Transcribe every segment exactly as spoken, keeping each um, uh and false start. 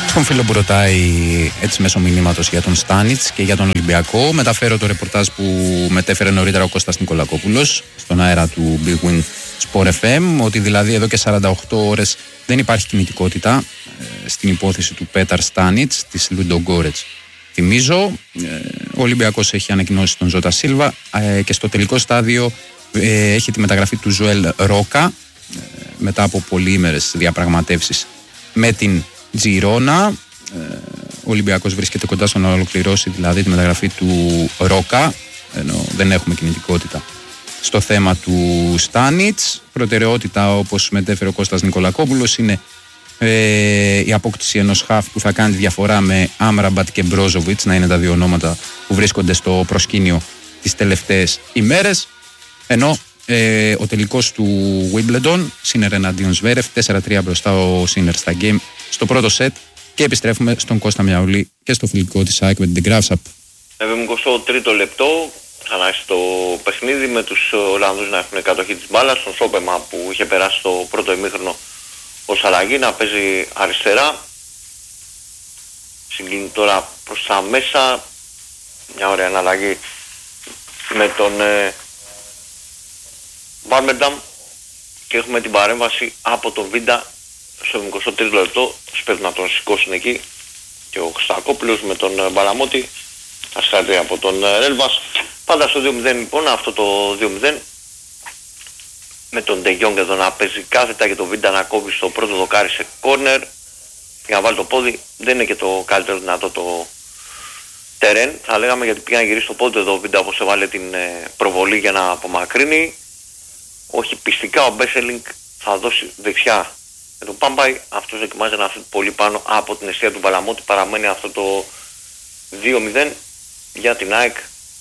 Στον φίλο που ρωτάει έτσι μέσω μηνύματος για τον Στάνιτς και για τον Ολυμπιακό, μεταφέρω το ρεπορτάζ που μετέφερε νωρίτερα ο Κώστας Νικολακόπουλος στον αέρα του Big Win Sport εφ εμ, ότι δηλαδή εδώ και σαράντα οκτώ ώρες δεν υπάρχει κινητικότητα ε, στην υπόθεση του Πέταρ Στάνιτς της Λουντογκόρετς. Θυμίζω, ε, ο Ολυμπιακός έχει ανακοινώσει τον Ζώτα Σίλβα ε, και στο τελικό στάδιο ε, έχει τη μεταγραφή του Ζωέλ Ρόκα ε, μετά από πολυήμερες διαπραγματεύσεις με την Τζιρόνα. Ο Ολυμπιακός βρίσκεται κοντά στο να ολοκληρώσει δηλαδή τη μεταγραφή του Ρόκα, ενώ δεν έχουμε κινητικότητα στο θέμα του Στάνιτς. Προτεραιότητα, όπως μετέφερε ο Κώστας Νικολακόπουλος, είναι ε, η απόκτηση ενός χαφ που θα κάνει τη διαφορά με Άμραμπατ και Μπρόζοβιτς, να είναι τα δύο ονόματα που βρίσκονται στο προσκήνιο τις τελευταίες ημέρες, ενώ ε, ο τελικός του Wimbledon, Σίνερ εναντίον Σβέρεφ, τέσσερα τρία μπροστά ο Σίνερ στα game στο πρώτο σετ. Και επιστρέφουμε στον Κώστα Μιαούλη και στο φιλικό της ΑΕΚ με την Γκράφσαπ. εβδομήντα τρίτο λεπτό, ξανά στο παιχνίδι με τους Ολλανδούς να έχουν κατοχή της μπάλας, στον Σόπεμα που είχε περάσει στο πρώτο ημίχρονο ως αλλαγή να παίζει αριστερά. Συγκλίνει τώρα προς τα μέσα, μια ωραία αναλλαγή με τον ε, Βάρμενταμ και έχουμε την παρέμβαση από τον Βίντα στο εβδομήντα τρίτο λεπτό. Πρέπει να τον σηκώσουν εκεί και ο Χρυστακόπουλος με τον Μπαλαμότη, τα συγχαρητήρια από τον Ρέλβας. Πάντα στο δύο μηδέν λοιπόν, αυτό το δύο μηδέν με τον Ντε Γιόγκ εδώ να παίζει κάθετα και τον Βίντα να κόβει στο πρώτο δοκάρι σε κόρνερ για να βάλει το πόδι. Δεν είναι και το καλύτερο δυνατό το τερέν, θα λέγαμε, γιατί πήγα να γυρίσει το πόδι εδώ ο Βίντα όπως έβαλε την προβολή για να απομακρύνει. Όχι πιστικά, ο Μπέσελινγκ θα δώσει δεξιά με τον Πάμπαϊ, αυτός δοκιμάζει να φύγει πολύ πάνω από την αιστεία του Μπαλαμότη. Παραμένει αυτό το δύο μηδέν για την ΑΕΚ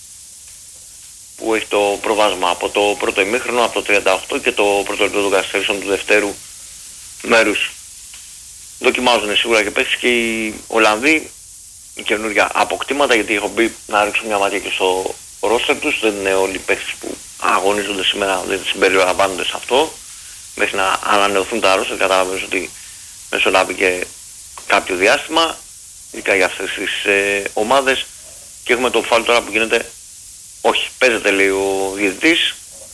που έχει το προβάσμα από το πρώτο ημίχρονο, από το τριάντα οκτώ και το πρώτο λεπτό των καθυστερήσεων του δευτέρου μέρους. Δοκιμάζουν σίγουρα και παίξεις και οι Ολλανδοί οι καινούργια αποκτήματα, γιατί έχω μπει να ρίξω μια ματιά και στο ρόστερ τους. Δεν είναι όλοι οι παίκτες που αγωνίζονται σήμερα, δεν συμπεριλαμβάνονται σε αυτό. Μέχρι να ανανεωθούν τα ρόστερ, καταλαβαίνεις ότι μεσολάβει και κάποιο διάστημα, ειδικά για αυτές τις ε, ομάδες. Και έχουμε το φάουλ τώρα που γίνεται, όχι, παίζεται λέει ο διαιτητής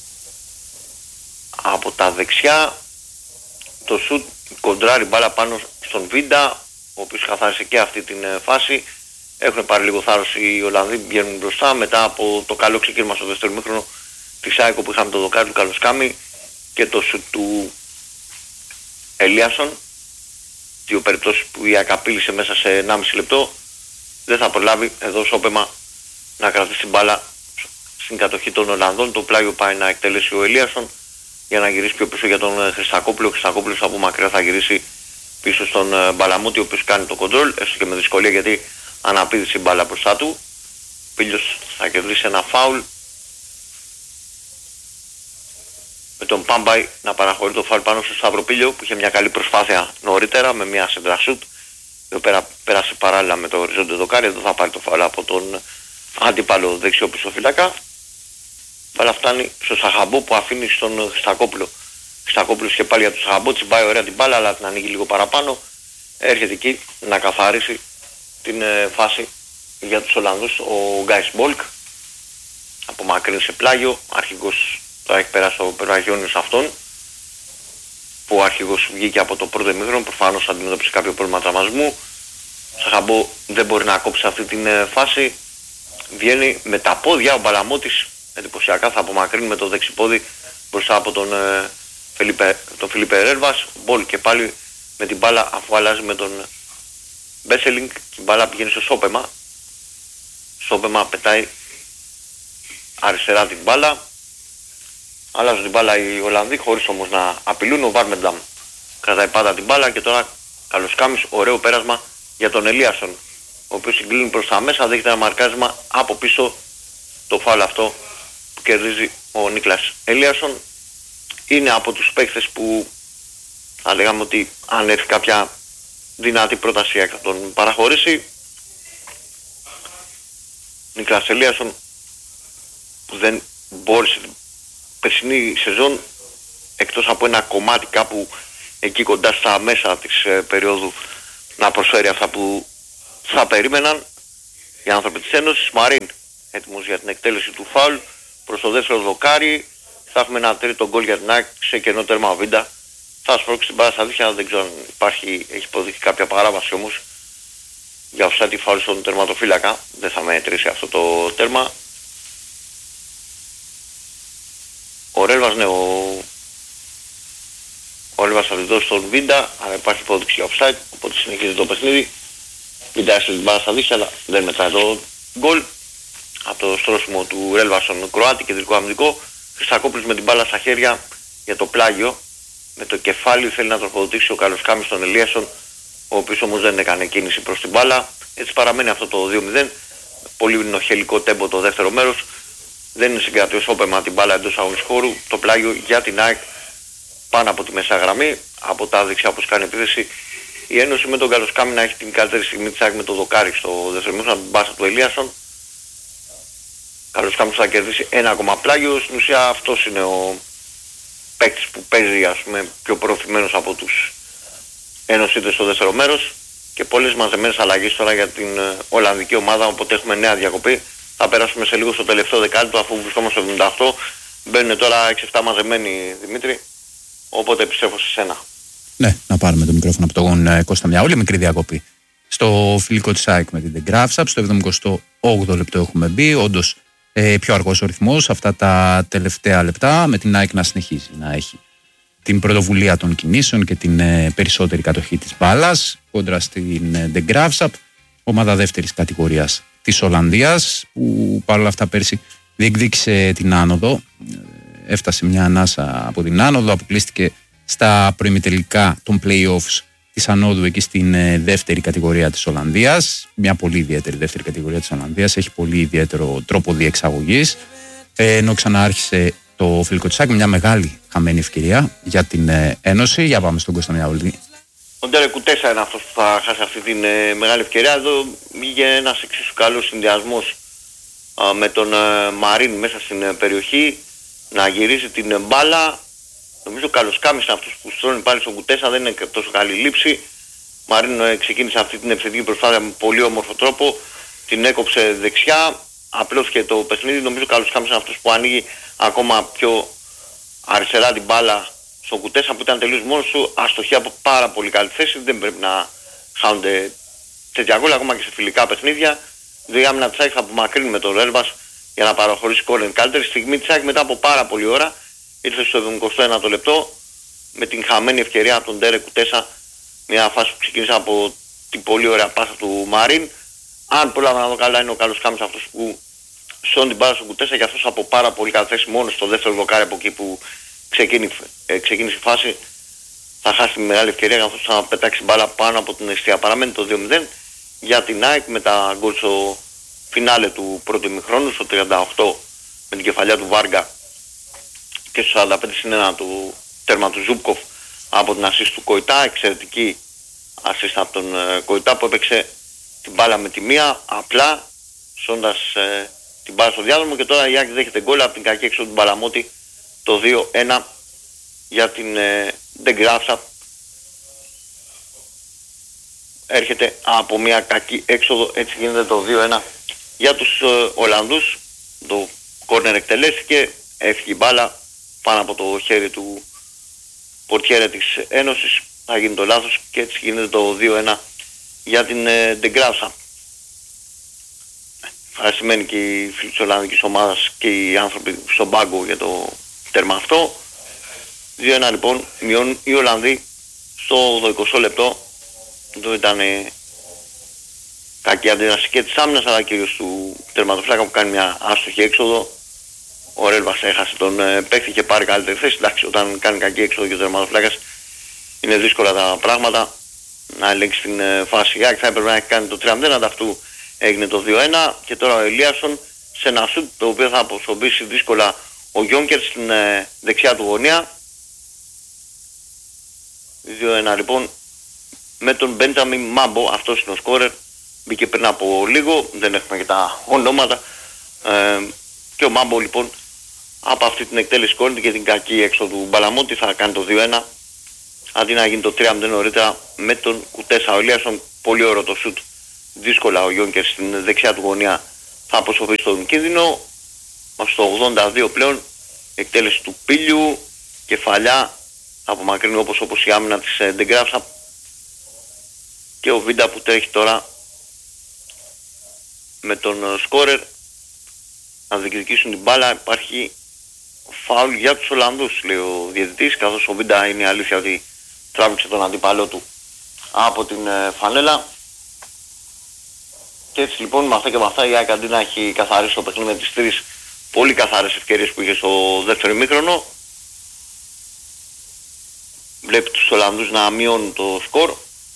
από τα δεξιά, το σουτ κοντράρει μπάλα πάνω στον Βίντα, ο οποίος καθάρισε και αυτή την ε, φάση. Έχουν πάρει λίγο θάρρος οι Ολλανδοί, βγαίνουν μπροστά μετά από το καλό ξεκίνημα στο δεύτερο ημίχρονο της ΑΕΚ που είχαμε το δοκάρι του Καλοσκάμι και το σουτ του Ελίασον, δύο περιπτώσεις που η ΑΕΚ απείλησε μέσα σε ενάμιση λεπτό. Δεν θα προλάβει εδώ Σόπεμα να κρατήσει την μπάλα στην κατοχή των Ολλανδών. Το πλάγιο πάει να εκτελέσει ο Ελίασον για να γυρίσει πιο πίσω για τον Χρυστακόπουλο. Ο Χρυστακόπουλος από μακριά θα γυρίσει πίσω στον Μπαλαμούτη, ο οποίος κάνει το κοντρόλ, έστω και με δυσκολία γιατί αναπήδησε η μπάλα μπροστά του. Πίλιος θα κερδίσει ένα φάουλ, με τον Πάμπαϊ να παραχωρεί το φάουλ πάνω στο Σταυροπίλιο που είχε μια καλή προσπάθεια νωρίτερα με μια σεντρασούτ, η οποία πέρασε παράλληλα με το οριζόντιο δοκάρι. Εδώ θα πάρει το φάουλ από τον αντίπαλο δεξιό πισωφύλακα. Αλλά φτάνει στο Σαχαμπό που αφήνει στον Χρυστακόπουλο. Χρυστακόπουλος και πάλι για τον Σαχαμπό, τσιμπάει ωραία την μπάλα αλλά την ανοίγει λίγο παραπάνω. Έρχεται εκεί να καθαρίσει την ε, φάση για τους Ολλανδούς ο Γκάις Μπόλκ. Απομακρύνει σε πλάγιο, αρχηγός τώρα έχει περάσει ο Περβαγιώνιος αυτόν, που ο αρχηγός βγήκε από το πρώτο ημίχρονο, προφανώς αντιμετώπισε κάποιο πρόβλημα τραυματισμού. Ο Σαχαμπό δεν μπορεί να κόψει αυτή την ε, φάση. Βγαίνει με τα πόδια ο Μπαλαμότης, εντυπωσιακά θα απομακρύνει με το δεξιπόδι μπροστά από τον, ε, Φελίπε, τον Φιλίπε Ρέρβας. Ο Μπόλ και πάλι με την μπάλα, αφού αλλάζει με τον Μπέσελινγκ, η μπάλα πηγαίνει στο Σόπεμα. Σόπεμα πετάει αριστερά την μπάλα. Αλλάζουν την μπάλα οι Ολλανδοί χωρίς όμως να απειλούν. Ο Βάρμενταμ κρατάει πάντα την μπάλα και τώρα Καλοσκάμις, ωραίο πέρασμα για τον Ελίασον, ο οποίος συγκλίνει προς τα μέσα, δέχεται ένα μαρκάρισμα από πίσω. Το φάουλ αυτό που κερδίζει ο Νίκλας Ελίασον. Είναι από τους παίκτες που θα λέγαμε ότι αν έρθει κάποια δυνατή πρόταση θα τον παραχωρήσει. Νίκλας Ελίασον που δεν μπόρεσε την περσινή σεζόν, εκτός από ένα κομμάτι κάπου εκεί κοντά στα μέσα της ε, περίοδου να προσφέρει αυτά που θα περίμεναν οι άνθρωποι της Ένωσης. Μαρίν έτοιμος για την εκτέλεση του φάουλ προς το δεύτερο δοκάρι. Θα έχουμε ένα τρίτο γκολ για την ΑΕΚ σε κενό τέρμα Βίντα. Θα σπρώξει την μπάλα στα δίχτυα, δεν ξέρω αν υπάρχει, έχει υποδείξει κάποια παράβαση όμως για offside φάουλ στον τερματοφύλακα. Δεν θα μετρήσει αυτό το τέρμα. Ο Ρέλβας, ναι, ο, ο Ρέλβας θα τη δώσει στον Βίντα, αλλά υπάρχει υπόδειξη για offside, οπότε συνεχίζει το παιχνίδι. Βίντα έστειλε την μπάλα στα δίχτυα, αλλά δεν μετράει το γκολ. Από το στρώσιμο του Ρέλβα στον Κροάτη, κεντρικό αμυντικό. Χριστακόπουλος με την μπάλα στα χέρια για το πλάγιο. Με το κεφάλι θέλει να τροφοδοτήσει ο Καλοσκάμης στον Ελίασον, ο οποίος όμως δεν έκανε κίνηση προς την μπάλα. Έτσι παραμένει αυτό το δύο μηδέν. Πολύ νοχελικό τέμπο το δεύτερο μέρος. Δεν είναι συγκρατιός όπαιμα την μπάλα εντός αγωνιστικού χώρου. Το πλάγιο για την ΑΕΚ πάνω από τη μέσα γραμμή. Από τα δεξιά όπως κάνει επίθεση. Η Ένωση με τον Καλοσκάμη να έχει την καλύτερη στιγμή της ΑΕΚ με το δοκάρι στο δεύτερο μέρος, από την μπάσα του Ελίασον. Καλοσκάμης θα κερδίσει ένα ακόμα πλάγιο. Στην ουσία αυτός είναι ο παίκτης που παίζει, ας πούμε, πιο προωθημένος από τους Ενωσίτες στο δεύτερο μέρος. Και πολλές μαζεμένες αλλαγές τώρα για την Ολλανδική ομάδα, οπότε έχουμε νέα διακοπή. Θα περάσουμε σε λίγο στο τελευταίο δεκάλεπτο, αφού βρισκόμαστε στο εβδομήντα οκτώ. Μπαίνουν τώρα έξι εφτά μαζεμένοι, Δημήτρη, οπότε επιστρέφω σε σένα. Ναι, να πάρουμε το μικρόφωνο από τον ε, Κώστα μια όλη μικρή διακοπή. Στο φιλικό της ΑΕΚ με την The Graphs Up, στο εβδομήντα όγδοο λεπτό έχουμε μπει. Όντως ε, πιο αργός ο ρυθμός αυτά τα τελευταία λεπτά, με την ΑΕΚ να συνεχίζει να έχει την πρωτοβουλία των κινήσεων και την ε, περισσότερη κατοχή της μπάλας κόντρα στην ε, The Graphs Up, ομάδα δεύτερης κατηγορίας της Ολλανδίας, που παρόλα αυτά πέρσι διεκδίκησε την άνοδο, έφτασε μια ανάσα από την άνοδο, αποκλείστηκε στα προημιτελικά των play-offs της ανόδου εκεί στην ε, δεύτερη κατηγορία της Ολλανδίας, μια πολύ ιδιαίτερη δεύτερη κατηγορία της Ολλανδίας, έχει πολύ ιδιαίτερο τρόπο διεξαγωγής, ε, ενώ ξανάρχισε το φιλικό της ΑΕΚ με μια μεγάλη χαμένη ευκαιρία για την ε, Ένωση. Για πάμε στον Κώστα Μιαούλη. Ο Ντέρεκ Κουτέσα είναι αυτός που θα χάσει αυτή την ε, μεγάλη ευκαιρία. Εδώ πήγε ένας εξίσου καλός συνδυασμός α, με τον ε, Μαρίν μέσα στην ε, περιοχή να γυρίζει την ε, μπάλα. Νομίζω ο Καλοσκάμης είναι αυτός που στρώνει πάλι στον Κουτέσα, δεν είναι τόσο καλή λήψη. Μαρίν ε, ξεκίνησε αυτή την επιθετική προσπάθεια με πολύ όμορφο τρόπο, την έκοψε δεξιά, απλώθηκε το παιχνίδι. Νομίζω ο Καλοσκάμης είναι αυτός που ανοίγει ακόμα πιο αριστερά την μπάλα στον Κουτέσα, που ήταν τελείως μόνος του, αστοχή από πάρα πολύ καλή θέση. Δεν πρέπει να χάνονται τέτοια γκολ ακόμα και σε φιλικά παιχνίδια. Η άμυνα της ΑΕΚ θα απομακρύνει με τον Ρέλβας για να παραχωρήσει κόρνερ. Καλύτερη στιγμή της ΑΕΚ μετά από πάρα πολλή ώρα ήρθε στο εβδομήντα ένα λεπτό με την χαμένη ευκαιρία από τον Ντέρεκ Κουτέσα, μια φάση που ξεκίνησε από την πολύ ωραία πάσα του Μαρίν. Αν πρόλαβα να δω καλά, είναι ο Καλοσκάμης αυτός που σώνει την μπάλα στον Κουτέσα, και αυτός από πάρα πολύ καλή θέση μόνο στο δεύτερο δοκάρι από εκεί που ξεκίνησε, ε, ξεκίνησε η φάση, θα χάσει τη μεγάλη ευκαιρία, καθώς θα πετάξει μπάλα πάνω από την αιστεία. Παραμένει το δύο μηδέν για την ΑΕΚ με τα γκολ στο φινάλε του πρώτου ημιχρόνου, στο τριάντα οκτώ με την κεφαλιά του Βάργα και στο σαράντα πέντε συν ένα του τέρμα του Ζούπκοφ από την ασίστ του Κοϊτά. Εξαιρετική ασίστ από τον ε, Κοϊτά, που έπαιξε την μπάλα με τη μία απλά σώντας ε, την μπάλα στο διάδρομο, και τώρα η ΑΕΚ δέχεται γκολ από την κακή έξω του Μπαλαμότη, το δύο ένα για την ε, The Graphs Up. Έρχεται από μια κακή έξοδο, έτσι γίνεται το δύο ένα για τους ε, Ολλανδούς. Το κόρνερ εκτελέστηκε, έφυγε η μπάλα πάνω από το χέρι του πορτιέρε της Ένωσης, θα γίνει το λάθος, και έτσι γίνεται το δύο ένα για την ε, The Graphs Up. Ευχαριστημένοι και οι φίλοι της Ολλανδικής ομάδας και οι άνθρωποι στον πάγκο για το τέρμα αυτό. δύο ένα λοιπόν μειώνουν οι Ολλανδοί στο εικοστό λεπτό. Εδώ ήταν ε, κακή αντίδραση και της άμυνας, αλλά κυρίως του τερματοφύλακα που κάνει μια άστοχη έξοδο. Ο Ρέλβας έχασε τον ε, παίκτη και πάρει καλύτερη θέση. Εντάξει, όταν κάνει κακή έξοδο και ο τερματοφύλακας είναι δύσκολα τα πράγματα να ελέγξει την ε, φάση. Θα έπρεπε να έχει κάνει το τρία μηδέν, ανταυτού έγινε το δύο ένα, και τώρα ο Ελίασον σε ένα σουτ το οποίο θα αποσομπήσει δύσκολα ο Γιόνκερ στην ε, δεξιά του γωνία. δύο ένα λοιπόν με τον Μπέντζαμιν Μάμπο, αυτός είναι ο σκόρερ, μπήκε πριν από λίγο, δεν έχουμε και τα ονόματα, ε, και ο Μάμπο λοιπόν από αυτή την εκτέλεση κόρνη και την κακή έξω του Μπαλαμότη θα κάνει το δύο ένα αντί να γίνει το τρία μηδέν νωρίτερα με τον Κουτέσα. Ο Ελίασον πολύ ωραίο το σουτ, δύσκολα ο Γιόνκερς στην δεξιά του γωνία θα αποσοβήσει τον κίνδυνο. Στο ογδόντα δύο πλέον εκτέλεση του Πίλιου, κεφαλιά από μακρινή όπως, όπως η άμυνα της Ντεγκράφσα, και ο Βίντα που τρέχει τώρα με τον σκόρερ να διεκδικήσουν την μπάλα. Υπάρχει φάουλ για τους Ολλανδούς, λέει ο διαιτητής, καθώς ο Βίντα είναι η αλήθεια ότι τράβηξε τον αντίπαλό του από την φανέλα. Και έτσι λοιπόν με αυτά και με αυτά η ΑΕΚ αντί να έχει καθαρίσει το παιχνίδι με τις τρεις πολύ καθαρές ευκαιρίες που είχε στο δεύτερο ημίχρονο, βλέπει τους Ολλανδούς να μειώνουν το σκορ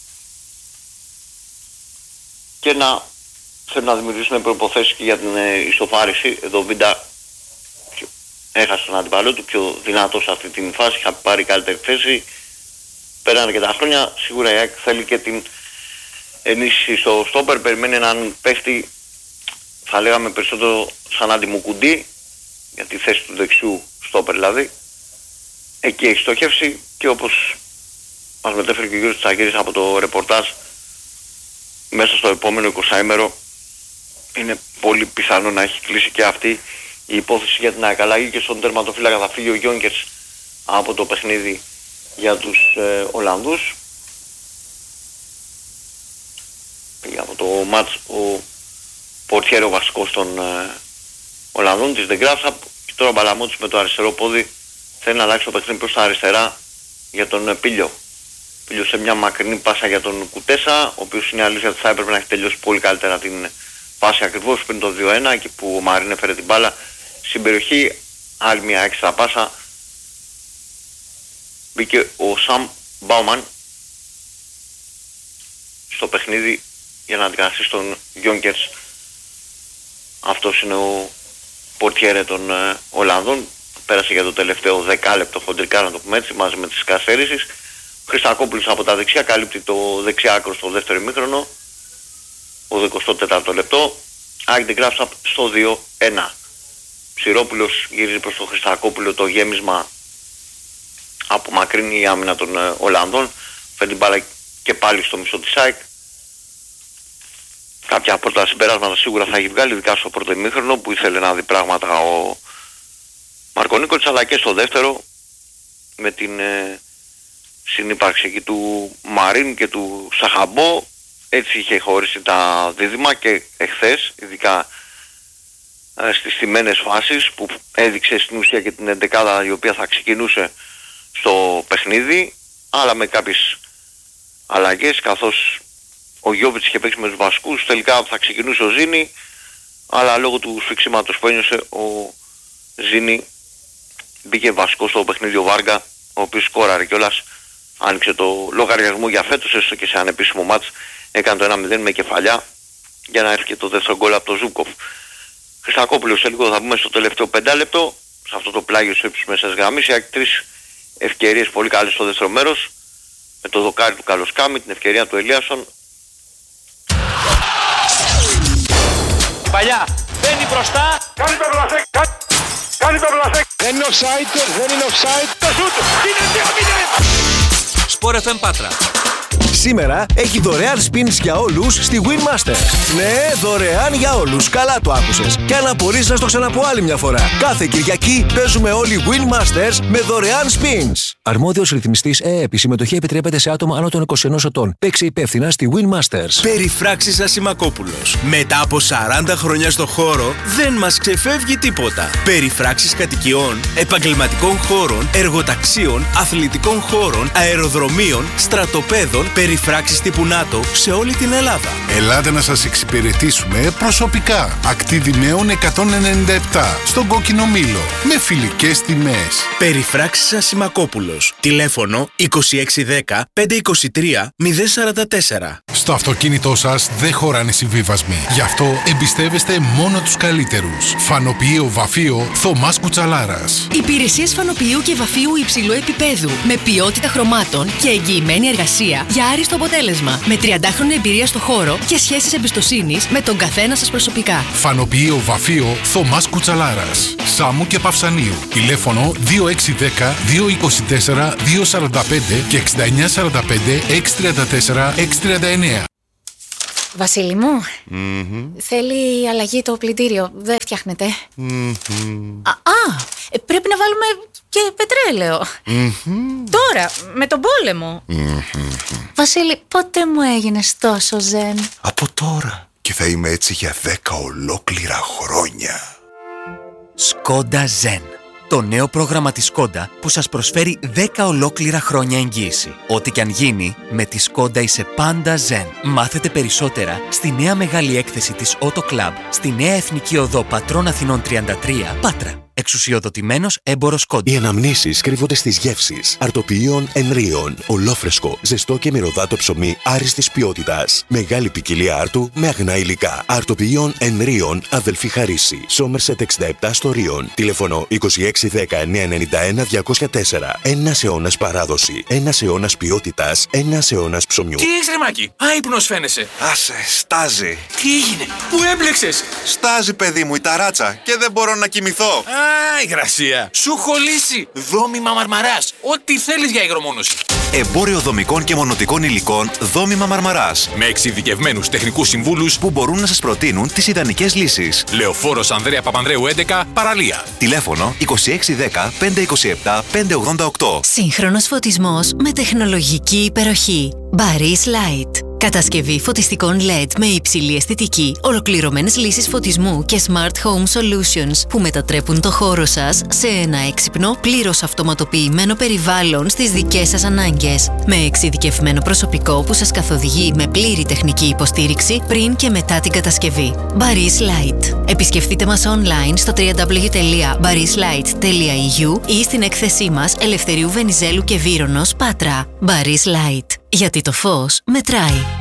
και να θέλουν να δημιουργήσουν προϋποθέσεις και για την ισοφάριση. Εδώ ο Βίντα έχασε τον αντιπαλό του, πιο δυνατός σε αυτή την φάση, είχα πάρει καλύτερη θέση, πέρανε και τα χρόνια. Σίγουρα η ΑΕΚ θέλει και την ενίσχυση στο στόπερ, περιμένει έναν παίχτη, θα λέγαμε περισσότερο σαν αντιμουκουντή, για τη θέση του δεξιού στόπερ δηλαδή. Εκεί έχει στοχεύσει και όπως μας μετέφερε και ο Γιώργος Τσακίρης από το ρεπορτάζ, μέσα στο επόμενο εικοσάημερο είναι πολύ πιθανό να έχει κλείσει και αυτή η υπόθεση για την ακαλλαγή και στον τερματοφύλακα θα φύγει ο Γιόνκερς από το παιχνίδι για τους ε, Ολλανδούς. Πήγε από το μάτς ο πορτιέρο βασικός των ε, Ολλανδών της Ντεγκράφσα, και τώρα ο Μπαλαμούτης με το αριστερό πόδι θέλει να αλλάξει το παιχνίδι προς τα αριστερά για τον ε, Πίλιο. Πίλιο σε μια μακρινή πάσα για τον Κουτέσα, ο οποίος είναι αλήθεια ότι θα έπρεπε να έχει τελειώσει πολύ καλύτερα την πάση ακριβώς πριν το δύο ένα, εκεί που ο Μαρίν έφερε την μπάλα στην περιοχή. Άλλη μια έξτρα πάσα, μπήκε ο Σαμ Μπάουμαν στο παιχνίδι για να αντικαταστήσει τον Γιόνκερς. Αυτός είναι ο πορτιέρε των ε, Ολλανδών, πέρασε για το τελευταίο δεκάλεπτο χοντρικά, να το πούμε έτσι, μαζί με τις καθυστερήσεις. Χριστακόπουλος από τα δεξιά καλύπτει το δεξιά άκρο στο δεύτερο ημίχρονο, ο εικοστό τέταρτο λεπτό. ΑΕΚ Ντεγκράφσα στο δύο ένα. Ψηρόπουλος γυρίζει προς τον Χριστακόπουλο, το γέμισμα απομακρύνει η άμυνα των ε, Ολλανδών, φέρνει την μπάλα και πάλι στο μισό της ΑΕΚ. Κάποια από τα συμπεράσματα σίγουρα θα έχει βγάλει, ειδικά στο πρώτο ημίχρονο που ήθελε να δει πράγματα ο Μαρκονίκολης, αλλά και στο δεύτερο με την ε, συνύπαρξη εκεί του Μαρίν και του Σαχαμπό. Έτσι είχε χωρίσει τα δίδυμα και εχθές, ειδικά ε, στις τιμένες φάσεις που έδειξε στην ουσία και την εντεκάδα η οποία θα ξεκινούσε στο παιχνίδι, αλλά με κάποιες αλλαγές, καθώς ο Γιώβιτς είχε παίξει με τους βασικούς, τελικά θα ξεκινούσε ο Ζήνη, αλλά λόγω του σφιξίματος που ένιωσε ο Ζήνη μπήκε βασικό στο παιχνίδι ο Βάργα, ο οποίος σκόραρε κιόλας, άνοιξε το λογαριασμό για φέτος, έστω και σε ανεπίσημο μάτς, έκανε το ένα μηδέν με κεφαλιά για να έρθει και το δεύτερο γκολ από τον Ζούκοφ. Χριστακόπουλος, σε λίγο θα μπούμε στο τελευταίο πεντάλεπτο, σε αυτό το πλάγιο της ύψης μέσας γραμμής, έχει τρεις ευκαιρίες πολύ καλές στο δεύτερο μέρος, με το δοκάρι του Καλοσκάμι, την ευκαιρία του Ελίασον. Παλιά, μπαίνει μπροστά. Κάνει το πλασέκ, κάνει, κάνει το πλασέκ. Δεν είναι offside, δεν είναι offside. Το σούτ, είναι δύο μηδέν. Σπορ εφ εμ Πάτρα. Σήμερα έχει δωρεάν spins για όλους στη Winmasters. Ναι, δωρεάν για όλους. Καλά το άκουσες. Και αν απορείς να στο ξαναπώ άλλη μια φορά. Κάθε Κυριακή παίζουμε όλοι Winmasters με δωρεάν spins. Αρμόδιος ρυθμιστής ΕΕΠ. Η συμμετοχή επιτρέπεται σε άτομα άνω των είκοσι ενός ετών. Παίξε υπεύθυνα στη Winmasters. Περιφράξεις Ασημακόπουλος. Μετά από σαράντα χρόνια στο χώρο, δεν μας ξεφεύγει τίποτα. Περιφράξεις κατοικιών, επαγγελματικών χώρων, εργοταξίων, αθλητικών χώρων, αεροδρομίων, στρατοπέδων, περιφράξεις τύπου ΝΑΤΟ σε όλη την Ελλάδα. Ελάτε να σας εξυπηρετήσουμε προσωπικά. Ακτίδη Νέων εκατόν ενενήντα επτά, στον Κόκκινο Μήλο, με φιλικές τιμές. Περιφράξεις Ασημακόπουλος. Τηλέφωνο είκοσι έξι δέκα πεντακόσια είκοσι τρία μηδέν σαράντα τέσσερα. Στο αυτοκίνητό σας δεν χωράνε συμβίβασμοι. Γι' αυτό εμπιστεύεστε μόνο τους καλύτερους. Φανοποιείο Βαφείο Θωμάς Κουτσαλάρας. Υπηρεσίες φανοποιείου και βαφείου υψηλού επίπεδου, με ποιότητα χρωμάτων και εγγυημένη εργασία για άριστο αποτέλεσμα. Με τριαντάχρονη εμπειρία στο χώρο και σχέσεις εμπιστοσύνης με τον καθένα σας προσωπικά. Φανοποιείο Βαφείο Θωμάς Κουτσαλάρας. Σάμου και Παυσανίου. Τηλέφωνο δύο έξι ένα μηδέν, δύο είκοσι τέσσερα, δύο σαράντα πέντε και εξήντα εννιά σαράντα πέντε, έξι τριάντα τέσσερα, έξι τριάντα εννέα. Βασίλη μου, mm-hmm. θέλει αλλαγή το πλυντήριο. Δεν φτιάχνεται. Mm-hmm. Α, α, πρέπει να βάλουμε και πετρέλαιο. Mm-hmm. Τώρα, με τον πόλεμο. Mm-hmm. Βασίλη, πότε μου έγινες τόσο ζεν? Από τώρα. Και θα είμαι έτσι για δέκα ολόκληρα χρόνια. Σκόντα Zen. Το νέο πρόγραμμα της Σκόντα που σας προσφέρει δέκα ολόκληρα χρόνια εγγύηση. Ό,τι κι αν γίνει, με τη Σκόντα είσαι πάντα Zen. Μάθετε περισσότερα στη νέα μεγάλη έκθεση της Auto Club, στη νέα Εθνική Οδό Πατρών Αθηνών τριάντα τρία, Πάτρα. Εξουσιοδοτημένος έμπορος Σκόντα. Οι αναμνήσεις κρύβονται στις γεύσεις. Αρτοποιείων Ενρίων. Ολόφρεσκο, ζεστό και μυρωδάτο ψωμί άριστης ποιότητας. Μεγάλη ποικιλία άρτου με αγνά υλικά. Αρτοποιείων Ενρίων, αδελφή Χαρίση. Σόμερσετ εξήντα επτά στο Ρίον. Τηλεφωνό είκοσι έξι δέκα εννιακόσια ενενήντα ένα διακόσια τέσσερα. Ένας αιώνας παράδοση. Ένας αιώνας ποιότητας. Ένας αιώνας ψωμιού. Τι έχεις ρε Μάκη, άϊπνος φαίνεσαι. Άσε, στάζει. Τι έγινε, πού έμπλεξες? Στάζει παιδί μου η ταράτσα και δεν μπορώ να κοιμηθώ. Α, υγρασία. Σου έχω λύσει. Δόμημα Μαρμαράς. Ό,τι θέλεις για υγρομόνωση. Εμπόριο δομικών και μονοτικών υλικών Δόμημα Μαρμαράς. Με εξειδικευμένους τεχνικούς συμβούλους που μπορούν να σας προτείνουν τις ιδανικές λύσεις. Λεωφόρος Ανδρέα Παπανδρέου έντεκα, Παραλία. Τηλέφωνο είκοσι έξι δέκα πεντακόσια είκοσι επτά πεντακόσια ογδόντα οκτώ. Σύγχρονος φωτισμός με τεχνολογική υπεροχή. Baris Light. Κατασκευή φωτιστικών ελ ι ντι με υψηλή αισθητική, ολοκληρωμένες λύσεις φωτισμού και Smart Home Solutions που μετατρέπουν το χώρο σας σε ένα έξυπνο, πλήρως αυτοματοποιημένο περιβάλλον στις δικές σας ανάγκες. Με εξειδικευμένο προσωπικό που σας καθοδηγεί με πλήρη τεχνική υποστήριξη πριν και μετά την κατασκευή. Baris Light. Επισκεφτείτε μας online στο double-u double-u double-u τελεία baris light τελεία e u ή στην έκθεσή μας Ελευθερίου Βενιζέλου και Βύρονος, Πάτρα. Baris Light. Γιατί το φως μετράει.